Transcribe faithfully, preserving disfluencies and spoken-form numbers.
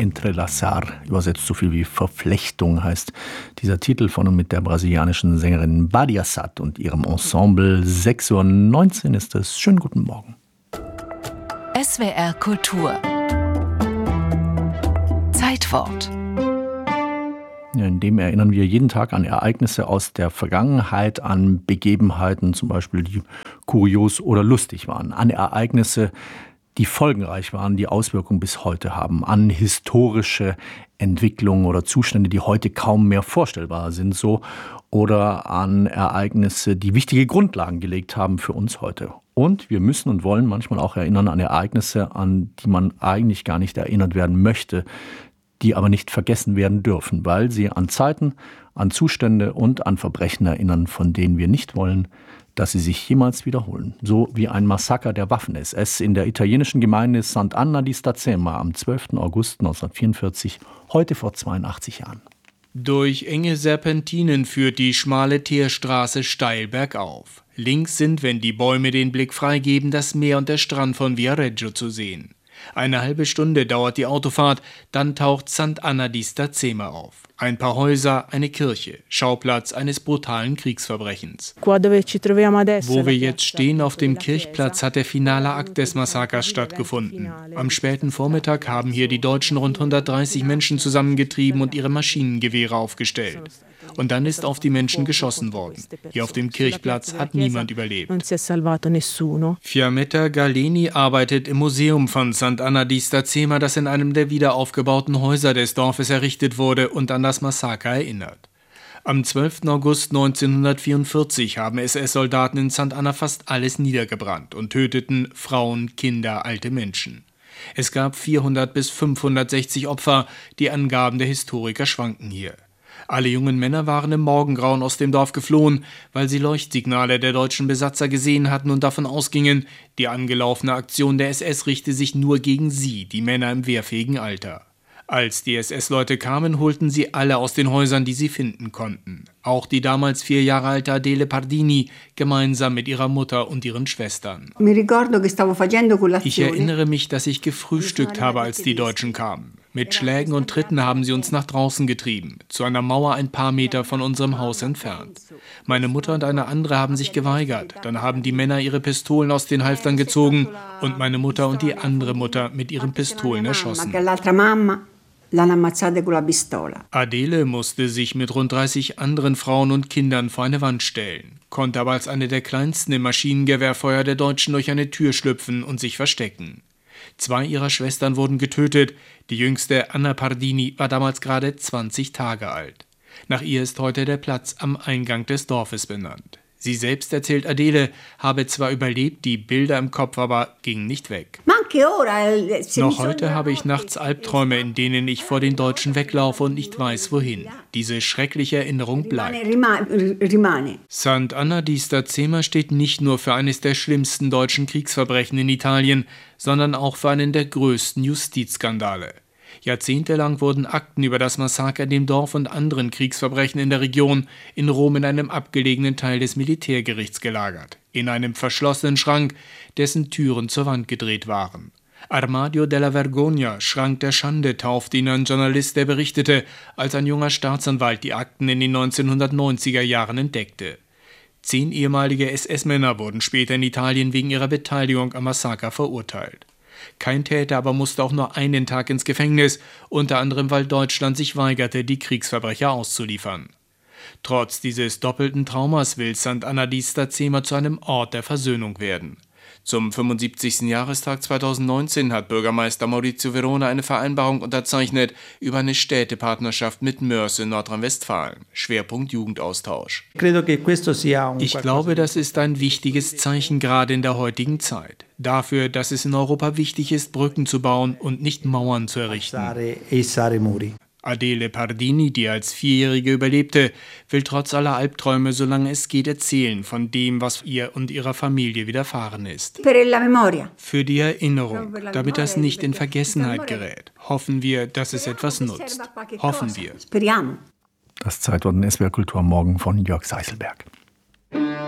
Entrelazar, übersetzt so viel wie Verflechtung, heißt dieser Titel von und mit der brasilianischen Sängerin Badiaçat und ihrem Ensemble. sechs Uhr neunzehn ist es. Schönen guten Morgen. S W R Kultur. Zeitwort. Ja, in dem erinnern wir jeden Tag an Ereignisse aus der Vergangenheit, an Begebenheiten, zum Beispiel, die kurios oder lustig waren, an Ereignisse, die folgenreich waren, die Auswirkungen bis heute haben, an historische Entwicklungen oder Zustände, die heute kaum mehr vorstellbar sind, so, oder an Ereignisse, die wichtige Grundlagen gelegt haben für uns heute. Und wir müssen und wollen manchmal auch erinnern an Ereignisse, an die man eigentlich gar nicht erinnert werden möchte, die aber nicht vergessen werden dürfen, weil sie an Zeiten, an Zustände und an Verbrechen erinnern, von denen wir nicht wollen, dass sie sich jemals wiederholen. So wie ein Massaker der Waffen-S S in der italienischen Gemeinde Sant'Anna di Stazzema am zwölften August neunzehnhundertvierundvierzig, heute vor zweiundachtzig Jahren. Durch enge Serpentinen führt die schmale Teerstraße steil bergauf. Links sind, wenn die Bäume den Blick freigeben, das Meer und der Strand von Viareggio zu sehen. Eine halbe Stunde dauert die Autofahrt, dann taucht Sant'Anna di Stazzema auf. Ein paar Häuser, eine Kirche, Schauplatz eines brutalen Kriegsverbrechens. Wo wir jetzt stehen, auf dem Kirchplatz, hat der finale Akt des Massakers stattgefunden. Am späten Vormittag haben hier die Deutschen rund hundertdreißig Menschen zusammengetrieben und ihre Maschinengewehre aufgestellt. Und dann ist auf die Menschen geschossen worden. Hier auf dem Kirchplatz hat niemand überlebt. Fiammetta Galeni arbeitet im Museum von Sant'Anna di Stazzema, das in einem der wiederaufgebauten Häuser des Dorfes errichtet wurde und an das Massaker erinnert. Am zwölften August neunzehnhundertvierundvierzig haben S S-Soldaten in Sant'Anna fast alles niedergebrannt und töteten Frauen, Kinder, alte Menschen. Es gab vierhundert bis fünfhundertsechzig Opfer, die Angaben der Historiker schwanken hier. Alle jungen Männer waren im Morgengrauen aus dem Dorf geflohen, weil sie Leuchtsignale der deutschen Besatzer gesehen hatten und davon ausgingen, die angelaufene Aktion der S S richte sich nur gegen sie, die Männer im wehrfähigen Alter. Als die S S-Leute kamen, holten sie alle aus den Häusern, die sie finden konnten. Auch die damals vier Jahre alte Adele Pardini, gemeinsam mit ihrer Mutter und ihren Schwestern. Ich erinnere mich, dass ich gefrühstückt habe, als die Deutschen kamen. Mit Schlägen und Tritten haben sie uns nach draußen getrieben, zu einer Mauer ein paar Meter von unserem Haus entfernt. Meine Mutter und eine andere haben sich geweigert. Dann haben die Männer ihre Pistolen aus den Halftern gezogen und meine Mutter und die andere Mutter mit ihren Pistolen erschossen. Adele musste sich mit rund dreißig anderen Frauen und Kindern vor eine Wand stellen, konnte aber als eine der kleinsten im Maschinengewehrfeuer der Deutschen durch eine Tür schlüpfen und sich verstecken. Zwei ihrer Schwestern wurden getötet, die jüngste Anna Pardini war damals gerade zwanzig Tage alt. Nach ihr ist heute der Platz am Eingang des Dorfes benannt. Sie selbst, erzählt Adele, habe zwar überlebt, die Bilder im Kopf aber gingen nicht weg. Noch heute habe ich nachts Albträume, in denen ich vor den Deutschen weglaufe und nicht weiß, wohin. Diese schreckliche Erinnerung bleibt. Sant'Anna di Stazzema steht nicht nur für eines der schlimmsten deutschen Kriegsverbrechen in Italien, sondern auch für einen der größten Justizskandale. Jahrzehntelang wurden Akten über das Massaker in dem Dorf und anderen Kriegsverbrechen in der Region in Rom in einem abgelegenen Teil des Militärgerichts gelagert, in einem verschlossenen Schrank, dessen Türen zur Wand gedreht waren. Armadio della Vergogna, Schrank der Schande, taufte ihn ein Journalist, der berichtete, als ein junger Staatsanwalt die Akten in den neunzehnhundertneunziger Jahren entdeckte. Zehn ehemalige S S-Männer wurden später in Italien wegen ihrer Beteiligung am Massaker verurteilt. Kein Täter aber musste auch nur einen Tag ins Gefängnis, unter anderem weil Deutschland sich weigerte, die Kriegsverbrecher auszuliefern. Trotz dieses doppelten Traumas will Sant'Anna di Stazzema zu einem Ort der Versöhnung werden. Zum fünfundsiebzigsten Jahrestag zweitausendneunzehn hat Bürgermeister Maurizio Verona eine Vereinbarung unterzeichnet über eine Städtepartnerschaft mit Moers in Nordrhein-Westfalen. Schwerpunkt Jugendaustausch. Ich glaube, das ist ein wichtiges Zeichen gerade in der heutigen Zeit. Dafür, dass es in Europa wichtig ist, Brücken zu bauen und nicht Mauern zu errichten. Adele Pardini, die als Vierjährige überlebte, will trotz aller Albträume, solange es geht, erzählen von dem, was ihr und ihrer Familie widerfahren ist. Für die Erinnerung, damit das nicht in Vergessenheit gerät. Hoffen wir, dass es etwas nutzt. Hoffen wir. Das Zeitwort in S W R Kultur am Morgen von Jörg Seiselberg.